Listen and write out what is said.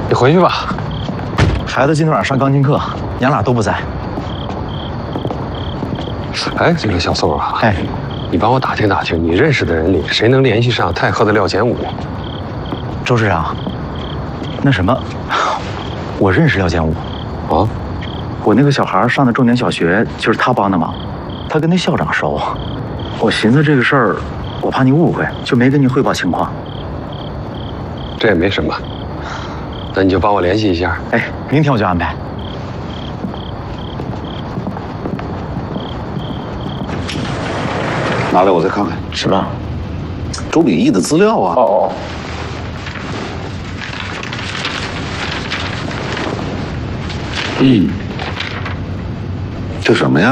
你回去吧。 孩子今天晚上上钢琴课，娘俩都不在。 哎，这个小宋啊， 哎， 你帮我打听打听，你认识的人里谁能联系上太和的廖简武？ 周市长，那什么，我认识廖建武。 啊？ 我那个小孩上的重点小学就是他帮的忙，他跟那校长熟。我寻思这个事儿，我怕你误会，就没跟你汇报情况。 这也没什么，那你就帮我联系一下。 哎，明天我就安排。 拿来我再看看。 什么？ 周秉义的资料啊。 哦。 这什么呀？